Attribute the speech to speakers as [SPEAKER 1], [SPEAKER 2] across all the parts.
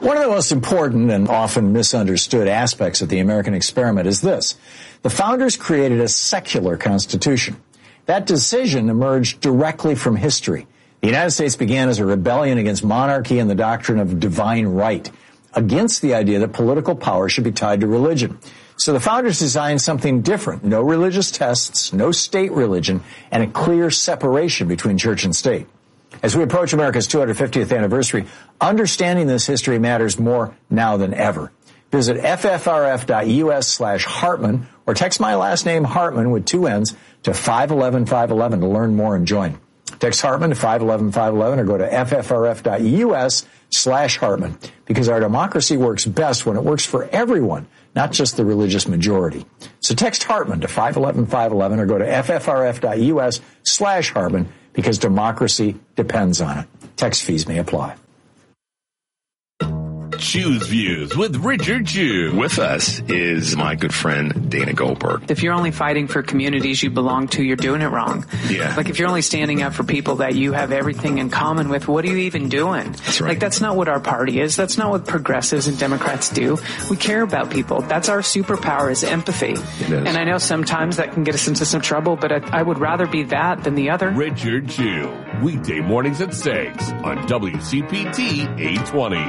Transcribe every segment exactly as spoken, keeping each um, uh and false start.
[SPEAKER 1] One of the most important and often misunderstood aspects of the American experiment is this. The founders created a secular constitution. That decision emerged directly from history. The United States began as a rebellion against monarchy and the doctrine of divine right, against the idea that political power should be tied to religion. So the founders designed something different. No religious tests, no state religion, and a clear separation between church and state. As we approach America's two hundred fiftieth anniversary, understanding this history matters more now than ever. Visit ffrf.us slash Hartman or text my last name Hartman with two N's to five one one five one one to learn more and join. Text Hartman to five one one five one one or go to ffrf.us slash Hartman because our democracy works best when it works for everyone, not just the religious majority. So text Hartman to five one one five one one or go to ffrf.us slash Hartman because democracy depends on it. Text fees may apply.
[SPEAKER 2] Choose Views with Richard Chew.
[SPEAKER 3] With us is my good friend Dana Goldberg.
[SPEAKER 4] If you're only fighting for communities you belong to, you're doing it wrong.
[SPEAKER 3] Yeah.
[SPEAKER 4] Like if you're only standing up for people that you have everything in common with, what are you even doing?
[SPEAKER 3] That's right.
[SPEAKER 4] Like that's not what our party is. That's not what progressives and Democrats do. We care about people. That's our superpower is empathy.
[SPEAKER 3] It is.
[SPEAKER 4] And I know sometimes that can get us into some trouble, but I, I would rather be that than the other.
[SPEAKER 2] Richard Chew, weekday mornings at six on W C P T eight twenty.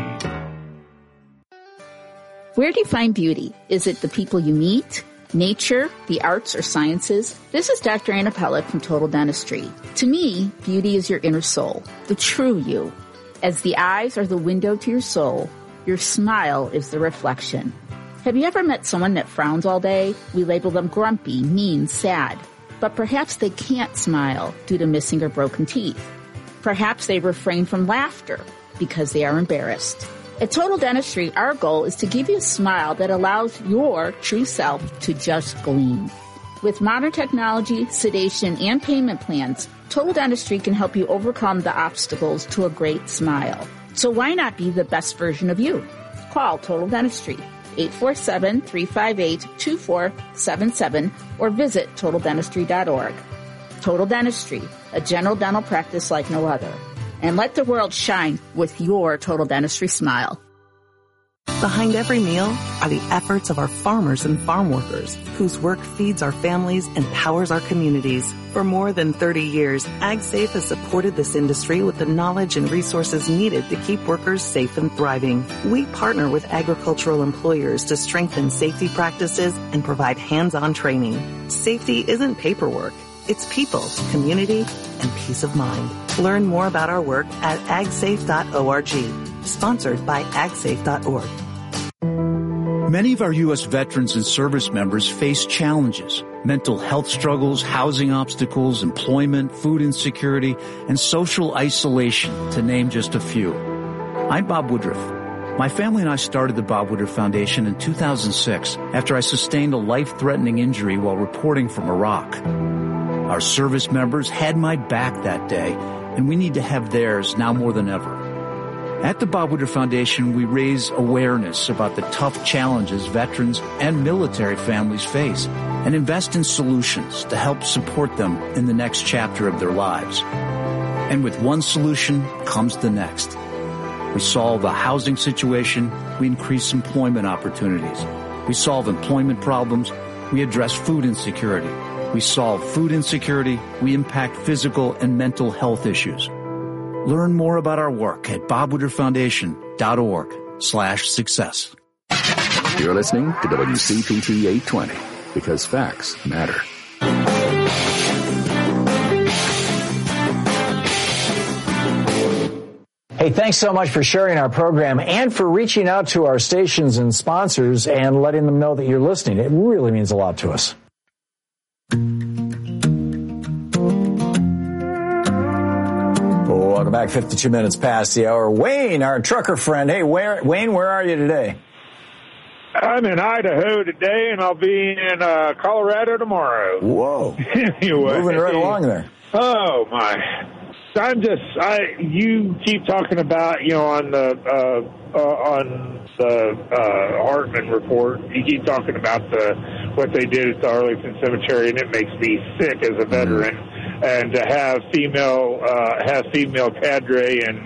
[SPEAKER 5] Where do you find beauty? Is it the people you meet, nature, the arts, or sciences? This is Doctor Anna Pellick from Total Dentistry. To me, beauty is your inner soul, the true you. As the eyes are the window to your soul, your smile is the reflection. Have you ever met someone that frowns all day? We label them grumpy, mean, sad. But perhaps they can't smile due to missing or broken teeth. Perhaps they refrain from laughter because they are embarrassed. At Total Dentistry, our goal is to give you a smile that allows your true self to just gleam. With modern technology, sedation, and payment plans, Total Dentistry can help you overcome the obstacles to a great smile. So why not be the best version of you? Call Total Dentistry, eight four seven, three five eight, two four seven seven, or visit total dentistry dot org. Total Dentistry, a general dental practice like no other. And let the world shine with your Total Dentistry smile.
[SPEAKER 6] Behind every meal are the efforts of our farmers and farm workers, whose work feeds our families and powers our communities. For more than thirty years, AgSafe has supported this industry with the knowledge and resources needed to keep workers safe and thriving. We partner with agricultural employers to strengthen safety practices and provide hands-on training. Safety isn't paperwork. It's people, community, and peace of mind. Learn more about our work at ag safe dot org. Sponsored by ag safe dot org.
[SPEAKER 7] Many of our U S veterans and service members face challenges, mental health struggles, housing obstacles, employment, food insecurity, and social isolation, to name just a few. I'm Bob Woodruff. My family and I started the Bob Woodruff Foundation in two thousand six after I sustained a life-threatening injury while reporting from Iraq. Our service members had my back that day, and we need to have theirs now more than ever. At the Bob Woodruff Foundation, we raise awareness about the tough challenges veterans and military families face and invest in solutions to help support them in the next chapter of their lives. And with one solution comes the next. We solve the housing situation, we increase employment opportunities. We solve employment problems, we address food insecurity. We solve food insecurity, we impact physical and mental health issues. Learn more about our work at bob woodruff foundation dot org slash success.
[SPEAKER 8] You're listening to W C P T eight twenty, because facts matter.
[SPEAKER 1] Hey, thanks so much for sharing our program and for reaching out to our stations and sponsors and letting them know that you're listening. It really means a lot to us. Welcome back. fifty-two minutes past the hour. Wayne, our trucker friend. Hey, where, Wayne, where are you today?
[SPEAKER 9] I'm in Idaho today, and I'll be in uh, Colorado tomorrow.
[SPEAKER 1] Whoa.
[SPEAKER 9] Anyway.
[SPEAKER 1] Moving right along there.
[SPEAKER 9] Oh, my. I'm just, I, you keep talking about, you know, on the, uh, uh, on the, uh, Hartman report, you keep talking about the, what they did at the Arlington Cemetery, and it makes me sick as a veteran. And to have female, uh, have female cadre and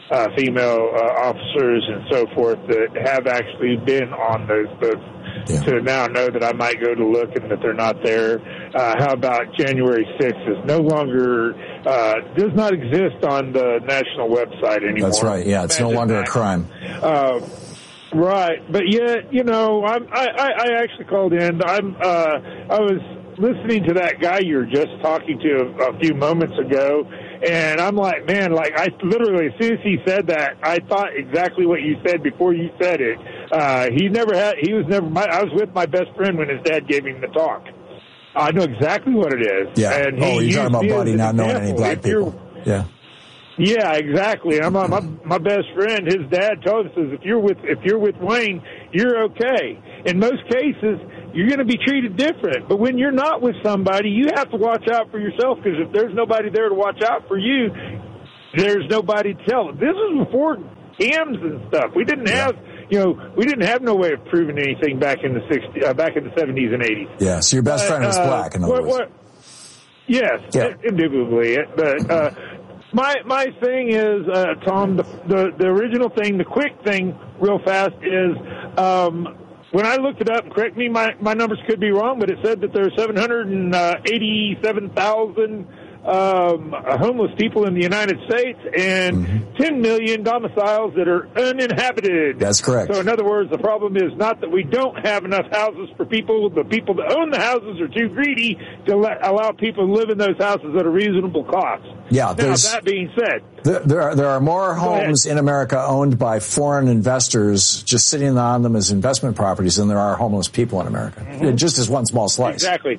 [SPEAKER 9] uh, female uh, officers and so forth that have actually been on those boats. Yeah. To now know that I might go to look and that they're not there. Uh, how about January sixth is no longer, uh, does not exist on the national website anymore.
[SPEAKER 1] That's right. Yeah, it's Imagine no longer that. a crime.
[SPEAKER 9] Uh, right. But yet, you know, I'm, I, I, I actually called in. I'm, uh, I was listening to that guy you were just talking to a, a few moments ago. And I'm like, man, like I literally, as soon as he said that, I thought exactly what you said before you said it. Uh, he never had, he was never, my, I was with my best friend when his dad gave him the talk. I know exactly what it is.
[SPEAKER 1] Yeah.
[SPEAKER 9] And
[SPEAKER 1] oh, you're talking about Buddy not knowing any black people. Yeah.
[SPEAKER 9] Yeah, exactly. I'm my my best friend. His dad told us if you're with if you're with Wayne, you're okay. In most cases, you're going to be treated different. But when you're not with somebody, you have to watch out for yourself because if there's nobody there to watch out for you, there's nobody to tell. This was before cams and stuff. We didn't have, you know, we didn't have no way of proving anything back in the sixties, uh, back in the seventies and eighties.
[SPEAKER 1] Yeah. So your best
[SPEAKER 9] but,
[SPEAKER 1] friend was
[SPEAKER 9] uh,
[SPEAKER 1] black, in other
[SPEAKER 9] what,
[SPEAKER 1] words.
[SPEAKER 9] What, yes,
[SPEAKER 1] yeah.
[SPEAKER 9] indubitably. But uh, my my thing is, uh, Tom, the, the the original thing, the quick thing, real fast is. Um, When I looked it up, and correct me, my, my numbers could be wrong, but it said that there are seven hundred eighty-seven thousand um, homeless people in the United States and mm-hmm. ten million domiciles that are uninhabited.
[SPEAKER 1] That's correct.
[SPEAKER 9] So in other words, the problem is not that we don't have enough houses for people. The people that own the houses are too greedy to let, allow people to live in those houses at a reasonable cost.
[SPEAKER 1] Yeah.
[SPEAKER 9] Now, that being said.
[SPEAKER 1] There, there, are, there are more homes in America owned by foreign investors just sitting on them as investment properties than there are homeless people in America. Mm-hmm. Just as one small slice.
[SPEAKER 9] Exactly.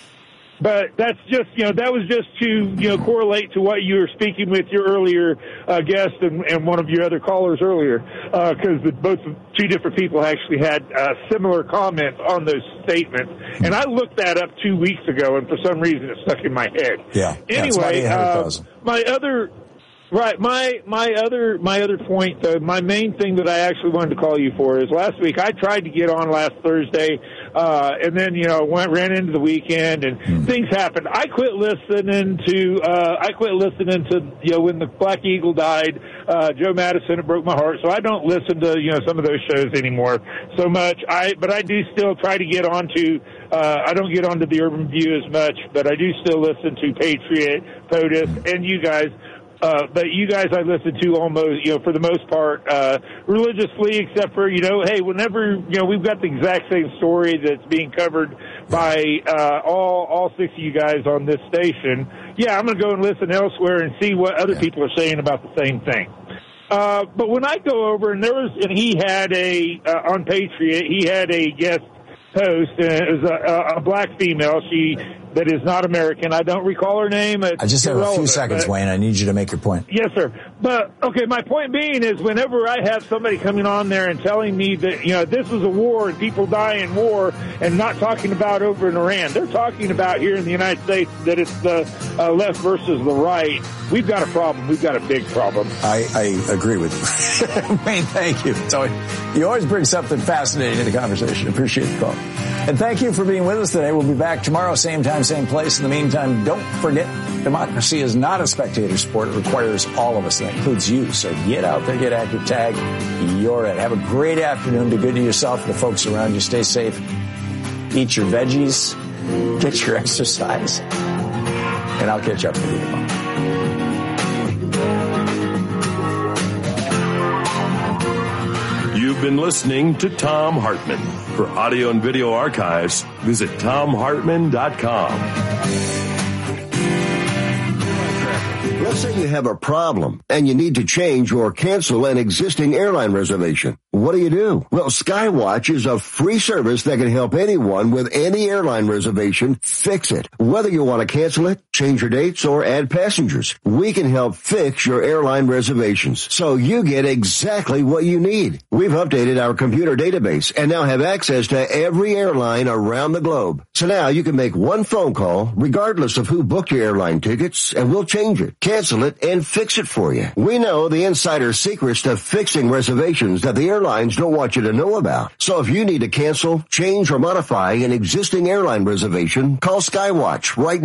[SPEAKER 9] But that's just, you know, that was just to, you know, correlate to what you were speaking with your earlier uh, guest and, and one of your other callers earlier, because uh, both two different people actually had uh, similar comments on those statements. And I looked that up two weeks ago, and for some reason it stuck in my head.
[SPEAKER 1] Yeah.
[SPEAKER 9] Anyway, uh, my other... Right. My my other my other point, though, my main thing that I actually wanted to call you for is last week I tried to get on last Thursday, uh, and then you know went ran into the weekend and mm. things happened. I quit listening to uh, I quit listening to you know when the Black Eagle died, uh, Joe Madison. It broke my heart, so I don't listen to you know some of those shows anymore so much. I but I do still try to get onto. Uh, I don't get onto the Urban View as much, but I do still listen to Patriot, POTUS, and you guys. Uh, but you guys I listen to almost, you know, for the most part, uh, religiously, except for, you know, hey, whenever, you know, we've got the exact same story that's being covered by, uh, all, all six of you guys on this station. Yeah, I'm going to go and listen elsewhere and see what other people are saying about the same thing. Uh, but when I go over and there was, and he had a, uh, on Patriot, he had a guest host, and it was a, a black female. She, that is not American. I don't recall her name. It's
[SPEAKER 1] I just have a few seconds, but, Wayne. I need you to make your point.
[SPEAKER 9] Yes, sir. But, okay, my point being is whenever I have somebody coming on there and telling me that, you know, this is a war and people die in war and not talking about over in Iran, they're talking about here in the United States that it's the uh, left versus the right. We've got a problem. We've got a big problem.
[SPEAKER 1] I, I agree with you. Wayne, thank you. So you always bring something fascinating to the conversation. Appreciate the call. And thank you for being with us today. We'll be back tomorrow, same time, same place. In the meantime, don't forget, democracy is not a spectator sport. It requires all of us. That includes you. So get out there, get active, tag. You're it. Have a great afternoon. Be good to yourself and the folks around you. Stay safe. Eat your veggies. Get your exercise. And I'll catch up with you tomorrow.
[SPEAKER 2] You've been listening to Thom Hartmann. For audio and video archives, visit Thom Hartmann dot com.
[SPEAKER 10] Let's say you have a problem and you need to change or cancel an existing airline reservation. What do you do? Well, Skywatch is a free service that can help anyone with any airline reservation fix it. Whether you want to cancel it, change your dates, or add passengers, we can help fix your airline reservations so you get exactly what you need. We've updated our computer database and now have access to every airline around the globe. So now you can make one phone call regardless of who booked your airline tickets, and we'll change it, cancel it, and fix it for you. We know the insider secrets to fixing reservations that the airlines don't want you to know about. So if you need to cancel, change, or modify an existing airline reservation, call Skywatch right now.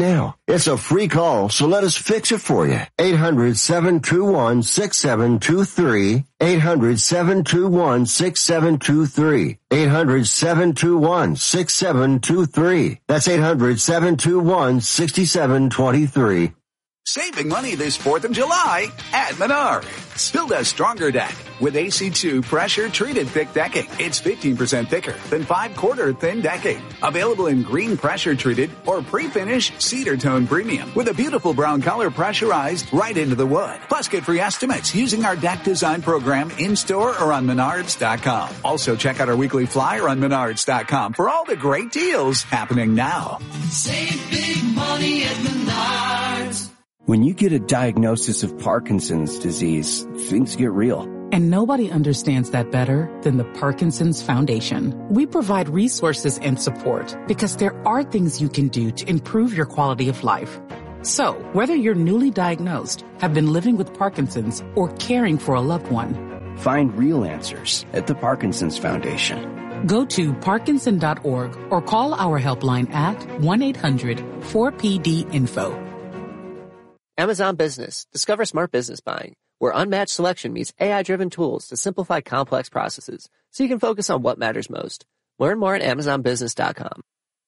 [SPEAKER 10] It's a free call, so let us fix it for you. eight hundred, seven two one, six seven two three. eight hundred, seven two one, six seven two three. eight hundred, seven two one, six seven two three. That's eight hundred, seven two one, six seven two three.
[SPEAKER 11] Saving money this fourth of July at Menards. Build a stronger deck with A C two pressure-treated thick decking. It's fifteen percent thicker than five-quarter thin decking. Available in green pressure-treated or pre-finished cedar tone premium with a beautiful brown color pressurized right into the wood. Plus, get free estimates using our deck design program in-store or on Menards dot com. Also, check out our weekly flyer on Menards dot com for all the great deals happening now.
[SPEAKER 12] Save big money at Menards.
[SPEAKER 13] When you get a diagnosis of Parkinson's disease, things get real.
[SPEAKER 14] And nobody understands that better than the Parkinson's Foundation. We provide resources and support because there are things you can do to improve your quality of life. So, whether you're newly diagnosed, have been living with Parkinson's, or caring for a loved one,
[SPEAKER 13] find real answers at the Parkinson's Foundation.
[SPEAKER 14] Go to parkinson dot org or call our helpline at one eight hundred four P D info.
[SPEAKER 15] Amazon Business. Discover smart business buying, where unmatched selection meets A I-driven tools to simplify complex processes so you can focus on what matters most. Learn more at amazon business dot com.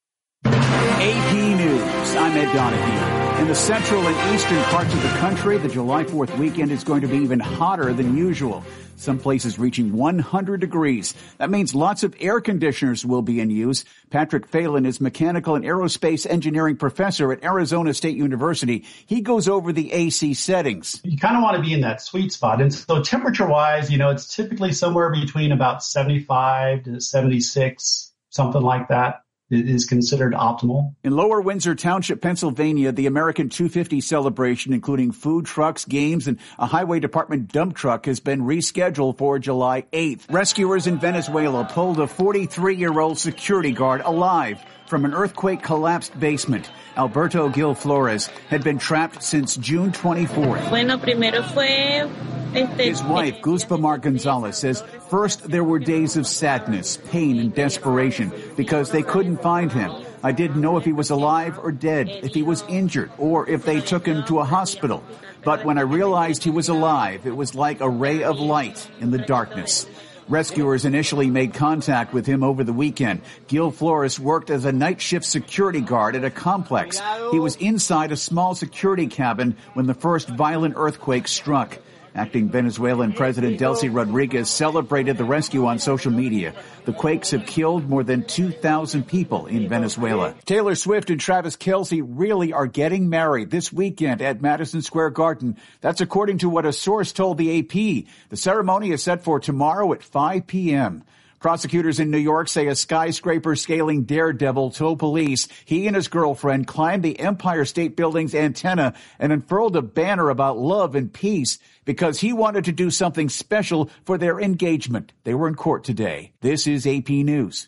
[SPEAKER 7] A P News. I'm Ed Donahue. In the central and eastern parts of the country, the July fourth weekend is going to be even hotter than usual. Some places reaching one hundred degrees. That means lots of air conditioners will be in use. Patrick Phelan is mechanical and aerospace engineering professor at Arizona State University. He goes over the A C settings.
[SPEAKER 16] You kind of want to be in that sweet spot. And so temperature-wise, you know, it's typically somewhere between about seventy-five to seventy-six, something like that. It is considered optimal.
[SPEAKER 7] In Lower Windsor Township, Pennsylvania, the American two fifty celebration, including food trucks, games, and a highway department dump truck, has been rescheduled for July eighth. Rescuers in Venezuela pulled a forty-three-year-old security guard alive from an earthquake-collapsed basement. Alberto Gil Flores had been trapped since June twenty-fourth.
[SPEAKER 17] Bueno, primero fue...
[SPEAKER 7] His wife, Guzpa Mar Gonzalez, says first there were days of sadness, pain, and desperation because they couldn't find him. I didn't know if he was alive or dead, if he was injured, or if they took him to a hospital. But when I realized he was alive, it was like a ray of light in the darkness. Rescuers initially made contact with him over the weekend. Gil Flores worked as a night shift security guard at a complex. He was inside a small security cabin when the first violent earthquake struck. Acting Venezuelan President Delcy Rodriguez celebrated the rescue on social media. The quakes have killed more than two thousand people in Venezuela. Taylor Swift and Travis Kelce really are getting married this weekend at Madison Square Garden. That's according to what a source told the A P. The ceremony is set for tomorrow at five p.m. Prosecutors in New York say a skyscraper-scaling daredevil told police he and his girlfriend climbed the Empire State Building's antenna and unfurled a banner about love and peace because he wanted to do something special for their engagement. They were in court today. This is A P News.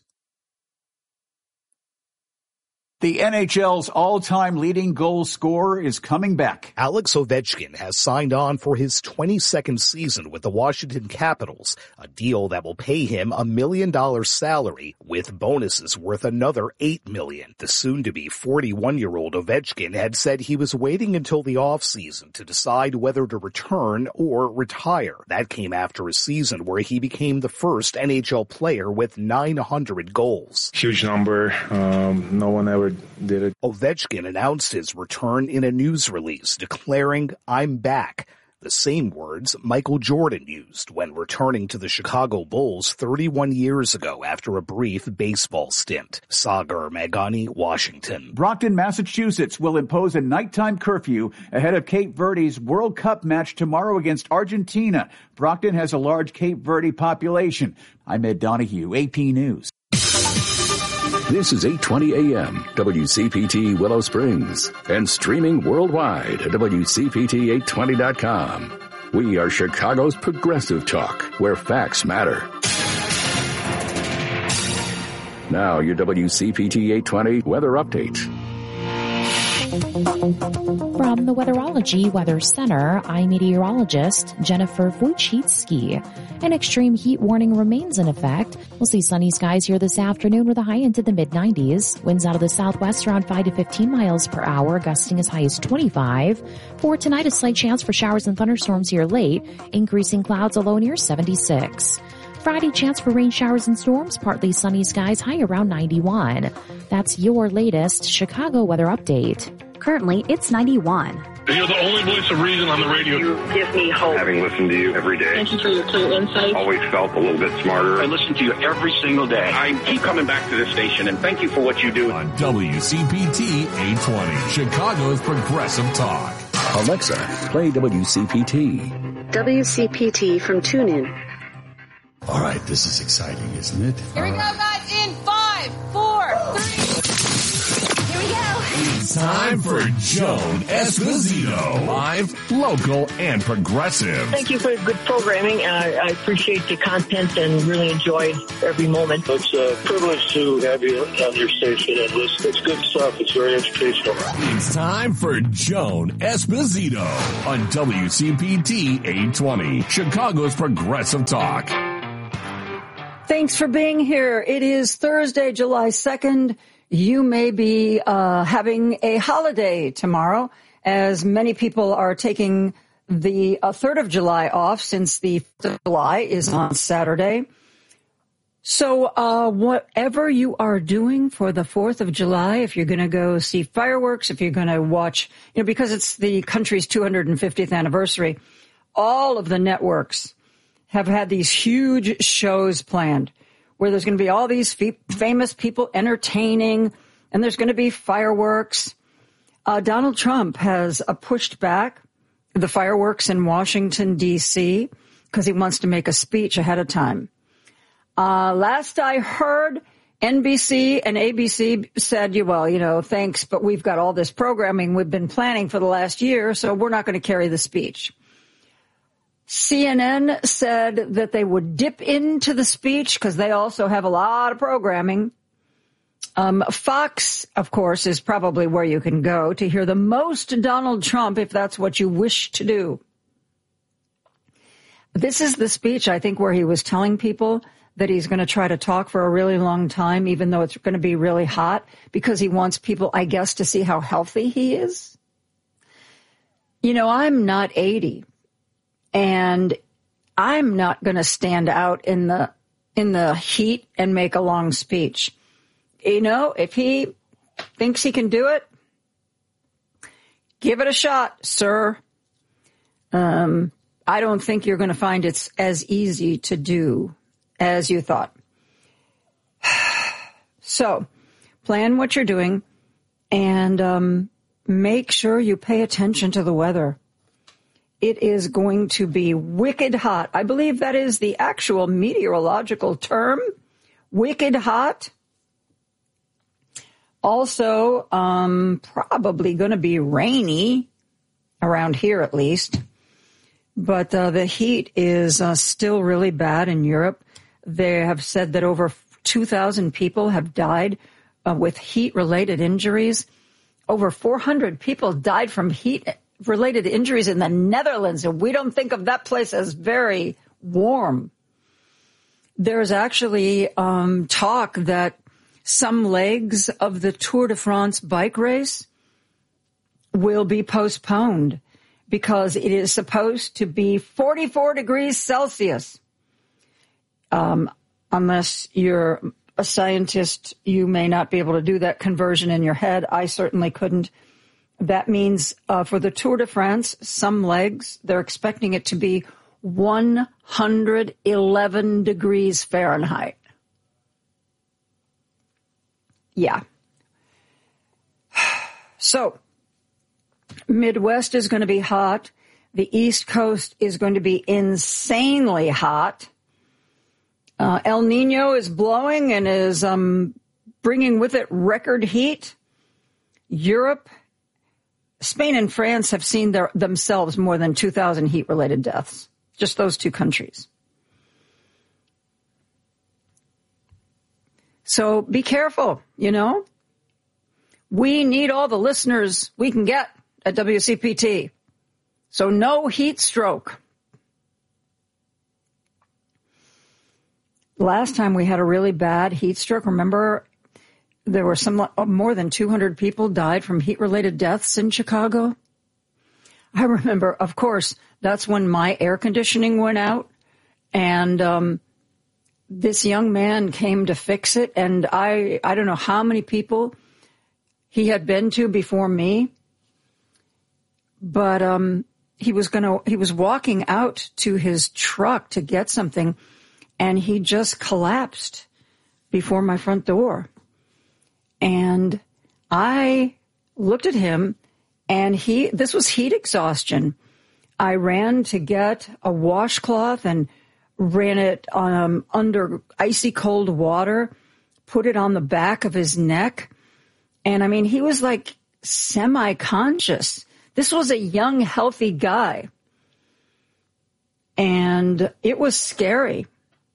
[SPEAKER 7] The N H L's all-time leading goal scorer is coming back.
[SPEAKER 18] Alex Ovechkin has signed on for his twenty-second season with the Washington Capitals, a deal that will pay him a million dollar salary with bonuses worth another eight million. The soon-to-be forty-one-year-old Ovechkin had said he was waiting until the offseason to decide whether to return or retire. That came after a season where he became the first N H L player with nine hundred goals.
[SPEAKER 19] Huge number. Um, no one ever did it.
[SPEAKER 18] Ovechkin announced his return in a news release, declaring, "I'm back." The same words Michael Jordan used when returning to the Chicago Bulls thirty-one years ago after a brief baseball stint. Sagar Magani, Washington.
[SPEAKER 7] Brockton, Massachusetts will impose a nighttime curfew ahead of Cape Verde's World Cup match tomorrow against Argentina. Brockton has a large Cape Verde population. I'm Ed Donahue, A P News.
[SPEAKER 8] This is eight twenty a.m. W C P T Willow Springs and streaming worldwide at W C P T eight twenty dot com. We are Chicago's progressive talk, where facts matter. Now your W C P T eight twenty weather update.
[SPEAKER 17] From the Weatherology Weather Center, I'm meteorologist Jennifer Wojcicki. An extreme heat warning remains in effect. We'll see sunny skies here this afternoon with a high into the mid nineties. Winds out of the southwest around five to fifteen miles per hour, gusting as high as twenty-five. For tonight, a slight chance for showers and thunderstorms here late, increasing clouds a low near seventy-six. Friday, chance for rain showers and storms, partly sunny skies, high around ninety-one. That's your latest Chicago weather update.
[SPEAKER 20] Currently, it's ninety-one.
[SPEAKER 21] You're the only voice of reason on the radio.
[SPEAKER 22] You give me hope.
[SPEAKER 23] Having listened to you every day.
[SPEAKER 22] Thank you for your clear insight.
[SPEAKER 23] Always felt a little bit smarter.
[SPEAKER 22] I listen to you every single day. I keep coming back to this station, and thank you for what you do.
[SPEAKER 24] On W C P T eight twenty, Chicago's Progressive Talk.
[SPEAKER 8] Alexa, play W C P T.
[SPEAKER 25] W C P T from TuneIn.
[SPEAKER 26] All right, this is exciting, isn't it?
[SPEAKER 27] Here we go, guys, in five, four, three. Here we go.
[SPEAKER 24] It's time for Joan Esposito. Live, local, and progressive.
[SPEAKER 28] Thank you for good programming. I, I appreciate the content and really enjoyed every moment.
[SPEAKER 29] It's a privilege to have you on your station and listen. It's good stuff. It's very educational.
[SPEAKER 24] It's time for Joan Esposito on W C P T eight twenty, Chicago's Progressive Talk.
[SPEAKER 30] Thanks for being here. It is Thursday, July second. You may be uh, having a holiday tomorrow, as many people are taking the uh, third of July off, since the fourth of July is on Saturday. So uh, whatever you are doing for the fourth of July, if you're going to go see fireworks, if you're going to watch, you know, because it's the country's two hundred fiftieth anniversary, all of the networks have had these huge shows planned where there's going to be all these f- famous people entertaining, and there's going to be fireworks. Uh, Donald Trump has uh, pushed back the fireworks in Washington, D C, because he wants to make a speech ahead of time. Uh, last I heard, N B C and A B C said, well, you know, thanks, but we've got all this programming we've been planning for the last year, so we're not going to carry the speech. C N N said that they would dip into the speech because they also have a lot of programming. Um, Fox, of course, is probably where you can go to hear the most Donald Trump if that's what you wish to do. This is the speech, I think, where he was telling people that he's going to try to talk for a really long time, even though it's going to be really hot, because he wants people, I guess, to see how healthy he is. You know, I'm not eighty. And I'm not going to stand out in the in the heat and make a long speech. You know, if he thinks he can do it, give it a shot, sir. Um, I don't think you're going to find it's as easy to do as you thought. So, plan what you're doing and um, make sure you pay attention to the weather. It is going to be wicked hot. I believe that is the actual meteorological term, wicked hot. Also, um, probably going to be rainy around here at least. But uh, the heat is uh, still really bad in Europe. They have said that over two thousand people have died uh, with heat-related injuries. Over four hundred people died from heat related injuries in the Netherlands, and we don't think of that place as very warm. There's actually um, talk that some legs of the Tour de France bike race will be postponed because it is supposed to be forty-four degrees Celsius. Um, unless you're a scientist, you may not be able to do that conversion in your head. I certainly couldn't. That means uh, for the Tour de France, some legs, they're expecting it to be one hundred eleven degrees Fahrenheit. Yeah. So, Midwest is going to be hot. The East Coast is going to be insanely hot. Uh, El Nino is blowing and is um, bringing with it record heat. Europe, Spain and France have seen their, themselves more than two thousand heat-related deaths. Just those two countries. So be careful, you know. We need all the listeners we can get at W C P T. So no heat stroke. Last time we had a really bad heat stroke, remember, there were some more than two hundred people died from heat-related deaths in Chicago. I remember, of course, that's when my air conditioning went out, and um, this young man came to fix it, and I, I don't know how many people he had been to before me, but um, he was gonna, he was walking out to his truck to get something, and he just collapsed before my front door. And I looked at him, and he, this was heat exhaustion. I ran to get a washcloth and ran it um, under icy cold water, put it on the back of his neck. And I mean, he was like semi-conscious. This was a young, healthy guy. And it was scary.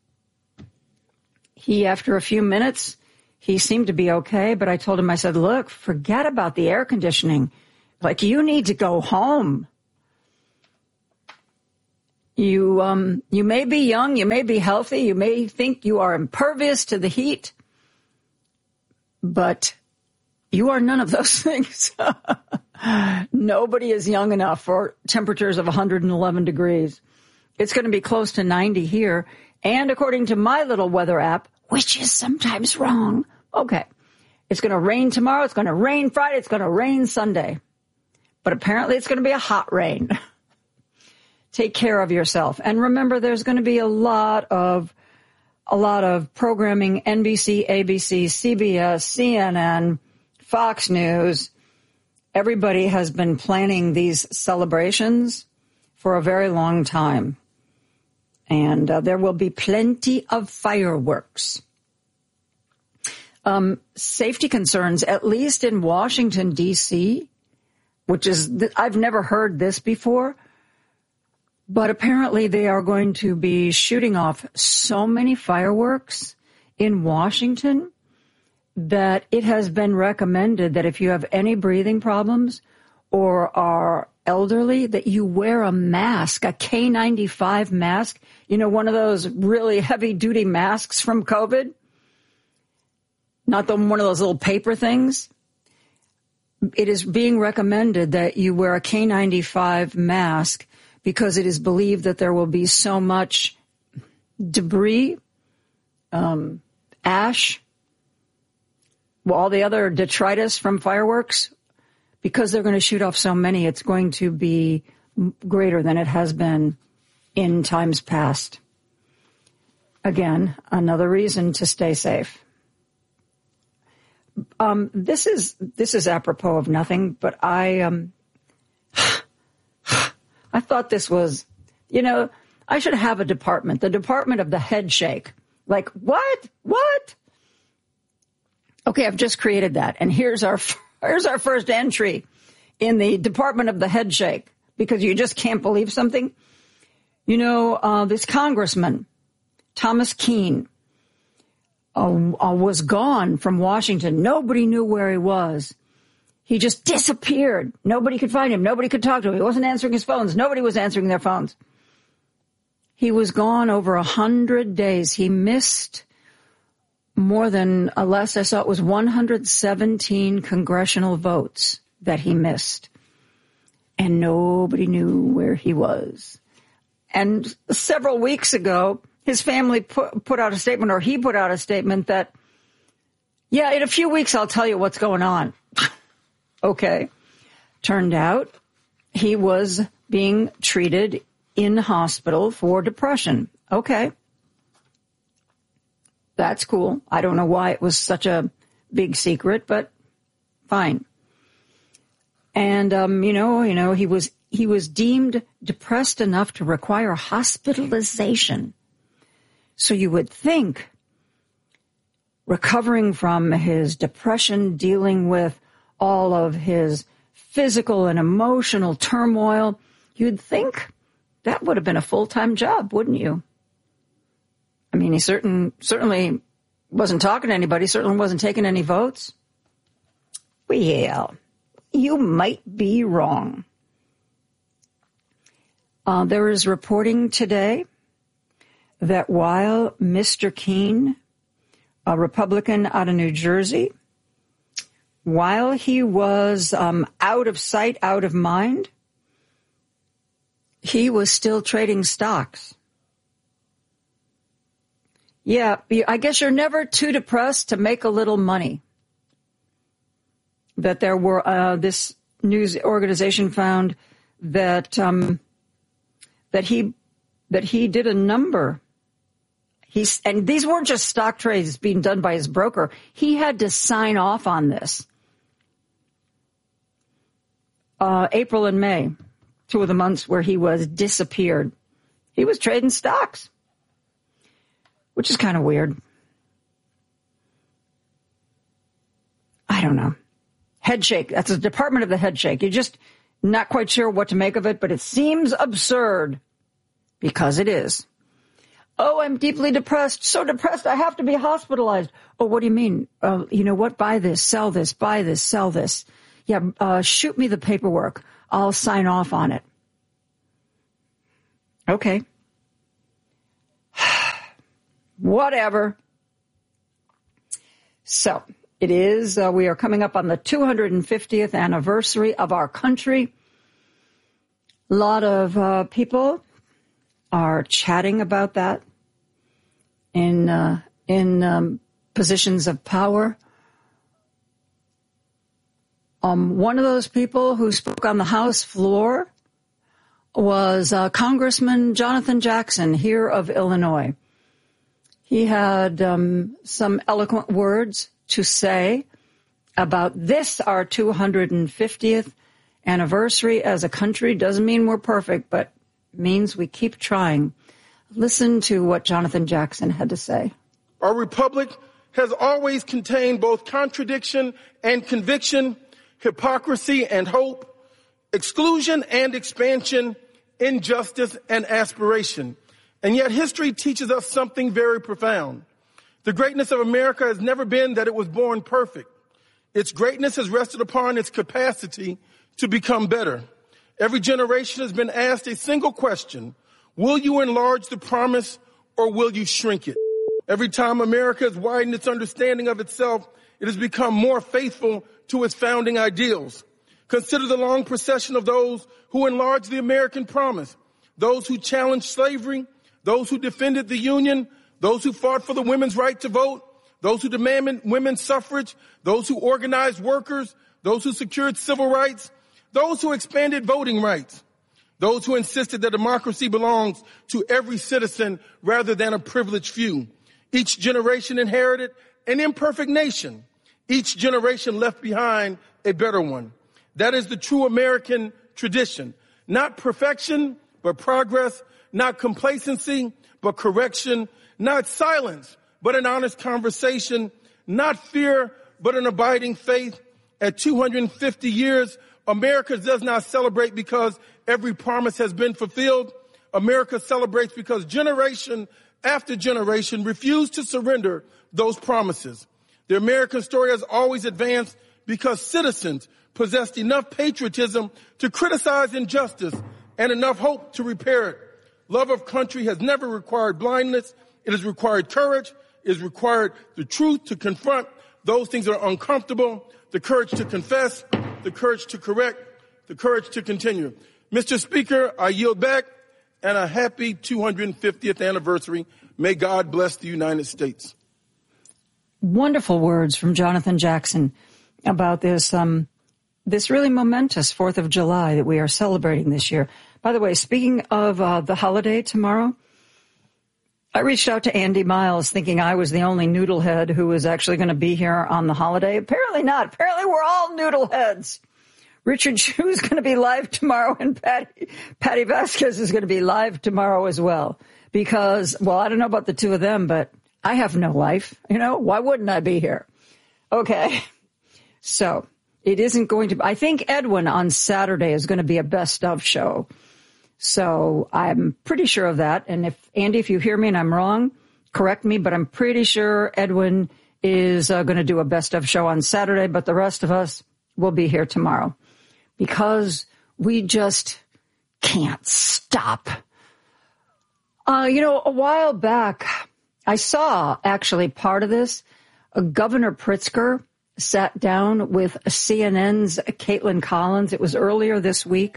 [SPEAKER 30] He, after a few minutes, he seemed to be okay, but I told him, I said, look, forget about the air conditioning. Like, you need to go home. You, um, you may be young, you may be healthy, you may think you are impervious to the heat, but you are none of those things. Nobody is young enough for temperatures of one hundred eleven degrees. It's going to be close to ninety here. And according to my little weather app, which is sometimes wrong, okay, it's going to rain tomorrow, it's going to rain Friday, it's going to rain Sunday. But apparently it's going to be a hot rain. Take care of yourself. And remember, there's going to be a lot of, a lot of programming, N B C, A B C, C B S, C N N, Fox News. Everybody has been planning these celebrations for a very long time. And uh, there will be plenty of fireworks. Um, safety concerns, at least in Washington, D C, which is, I've never heard this before, but apparently they are going to be shooting off so many fireworks in Washington that it has been recommended that if you have any breathing problems or are elderly, that you wear a mask, a K ninety-five mask, you know, one of those really heavy-duty masks from COVID, not the one of those little paper things. It is being recommended that you wear a K ninety-five mask because it is believed that there will be so much debris, um, ash, well, all the other detritus from fireworks. Because they're going to shoot off so many, it's going to be greater than it has been in times past. Again, another reason to stay safe. Um, this is this is apropos of nothing, but I um, I thought this was, you know, I should have a department, the department of the head shake. Like, what? What? Okay, I've just created that, and here's our. Here's our first entry in the Department of the Head Shake, because you just can't believe something. You know, uh, this congressman, Thomas Keene, uh, uh, was gone from Washington. Nobody knew where he was. He just disappeared. Nobody could find him. Nobody could talk to him. He wasn't answering his phones. Nobody was answering their phones. He was gone over a hundred days. He missed more than, uh, last I saw, it was one hundred seventeen congressional votes that he missed. And nobody knew where he was. And several weeks ago, his family put, put out a statement, or he put out a statement that, yeah, in a few weeks, I'll tell you what's going on. Okay. Turned out he was being treated in hospital for depression. Okay. That's cool. I don't know why it was such a big secret, but fine. And, um, you know, you know, he was, he was deemed depressed enough to require hospitalization. So you would think, recovering from his depression, dealing with all of his physical and emotional turmoil, you'd think that would have been a full-time job, wouldn't you? I mean, he certain, certainly wasn't talking to anybody, certainly wasn't taking any votes. Well, you might be wrong. Uh, there is reporting today that while Mister Keene, a Republican out of New Jersey, while he was um, out of sight, out of mind, he was still trading stocks. Yeah, I guess you're never too depressed to make a little money. That there were, uh, this news organization found that um, that he that he did a number. He's, and these weren't just stock trades being done by his broker. He had to sign off on this. Uh, April and May, two of the months where he was disappeared. He was trading stocks, which is kind of weird. I don't know. Head shake. That's the department of the head shake. You're just not quite sure what to make of it, but it seems absurd because it is. Oh, I'm deeply depressed. So depressed, I have to be hospitalized. Oh, what do you mean? Uh, you know what? Buy this, sell this, buy this, sell this. Yeah, uh, shoot me the paperwork. I'll sign off on it. Okay. Whatever. So it is, uh, we are coming up on the two hundred fiftieth anniversary of our country. A lot of uh, people are chatting about that in uh, in um, positions of power. Um, one of those people who spoke on the House floor was uh, Congressman Jonathan Jackson here of Illinois. He had um, some eloquent words to say about this, our two hundred fiftieth anniversary as a country. Doesn't mean we're perfect, but means we keep trying. Listen to what Jonathan Jackson had to say.
[SPEAKER 1] Our republic has always contained both contradiction and conviction, hypocrisy and hope, exclusion and expansion, injustice and aspiration. And yet history teaches us something very profound. The greatness of America has never been that it was born perfect. Its greatness has rested upon its capacity to become better. Every generation has been asked a single question: will you enlarge the promise or will you shrink it? Every time America has widened its understanding of itself, it has become more faithful to its founding ideals. Consider the long procession of those who enlarged the American promise, those who challenged slavery, those who defended the Union, those who fought for the women's right to vote, those who demanded women's suffrage, those who organized workers, those who secured civil rights, those who expanded voting rights, those who insisted that democracy belongs to every citizen rather than a privileged few. Each generation inherited an imperfect nation. Each generation left behind a better one. That is the true American tradition. Not perfection, but progress. Not complacency, but correction. Not silence, but an honest conversation. Not fear, but an abiding faith. At two hundred fifty years, America does not celebrate because every promise has been fulfilled. America celebrates because generation after generation refused to surrender those promises. The American story has always advanced because citizens possessed enough patriotism to criticize injustice and enough hope to repair it. Love of country has never required blindness. It has required courage. It has required the truth to confront those things that are uncomfortable, the courage to confess, the courage to correct, the courage to continue. Mister Speaker, I yield back, and a happy two hundred fiftieth anniversary. May God bless the United States.
[SPEAKER 30] Wonderful words from Jonathan Jackson about this, um, this really momentous fourth of July that we are celebrating this year. By the way, speaking of uh, the holiday tomorrow, I reached out to Andy Miles thinking I was the only noodlehead who was actually going to be here on the holiday. Apparently not. Apparently we're all noodleheads. Richard Chu is going to be live tomorrow, and Patty, Patty Vasquez is going to be live tomorrow as well. Because, well, I don't know about the two of them, but I have no life. You know, why wouldn't I be here? Okay. So it isn't going to, I think Edwin on Saturday is going to be a best of show. So I'm pretty sure of that. And if, Andy, if you hear me and I'm wrong, correct me, but I'm pretty sure Edwin is uh, going to do a best of show on Saturday. But the rest of us, will be here tomorrow because we just can't stop. Uh, you know, a while back, I saw actually part of this. Uh, Governor Pritzker sat down with C N N's Caitlin Collins. It was earlier this week.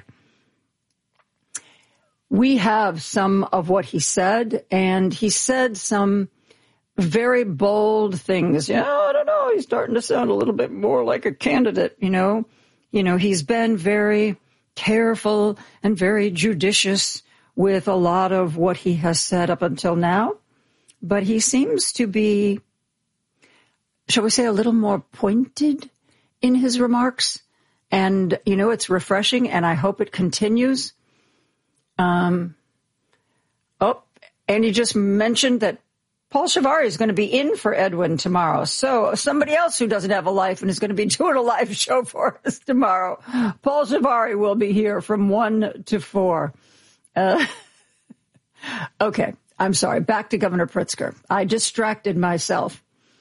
[SPEAKER 30] We have some of what he said, and he said some very bold things. Yeah, I don't know. He's starting to sound a little bit more like a candidate, you know. You know, he's been very careful and very judicious with a lot of what he has said up until now. But he seems to be, shall we say, a little more pointed in his remarks. And, you know, it's refreshing, and I hope it continues. Um, oh, and he just mentioned that Paul Shivari is going to be in for Edwin tomorrow. So somebody else who doesn't have a life and is going to be doing a live show for us tomorrow. Paul Shivari will be here from one to four. Uh, okay, I'm sorry. Back to Governor Pritzker. I distracted myself.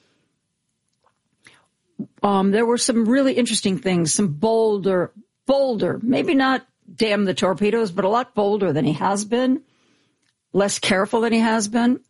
[SPEAKER 30] Um, there were some really interesting things, some bolder, bolder, maybe not damn the torpedoes, but a lot bolder than he has been, less careful than he has been.